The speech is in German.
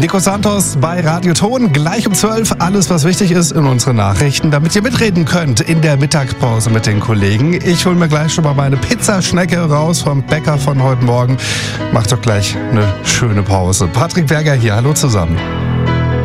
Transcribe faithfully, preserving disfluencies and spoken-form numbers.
Nico Santos bei Radio Ton. Gleich um zwölf alles, was wichtig ist in unseren Nachrichten, damit ihr mitreden könnt in der Mittagspause mit den Kollegen. Ich hole mir gleich schon mal meine Pizzaschnecke raus vom Bäcker von heute Morgen. Macht doch gleich eine schöne Pause. Patrick Berger hier, hallo zusammen.